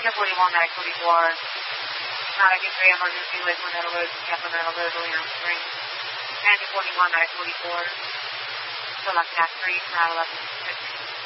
Tango 41, Matic 44. Matic and 3 emergency, Lakeland Road, Kaplan Road, William Spring. Tango 41, Matic 44. Select Cat 3, 11.